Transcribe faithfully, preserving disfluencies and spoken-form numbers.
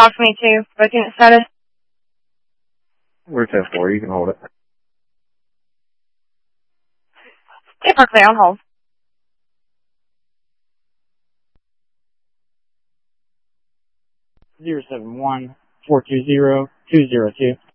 talk to me too. Booking it status. We're ten four. You can hold it. Hey, Berkeley, on hold. Zero seven one four two zero two zero two.